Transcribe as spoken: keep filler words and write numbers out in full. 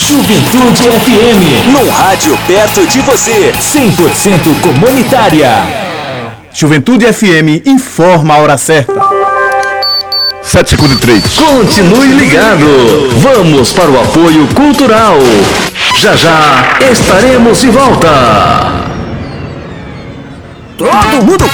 Juventude F M, no rádio perto de você, cem por cento comunitária. Juventude F M informa a hora certa. sete segundos e três. Continue ligado. Vamos para o apoio cultural. Já já estaremos de volta. Todo mundo